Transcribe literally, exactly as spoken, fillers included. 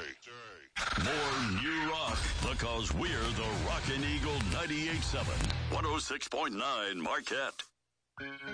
More new rock because we're the Rockin' Eagle ninety-eight point seven, one oh six point nine Marquette.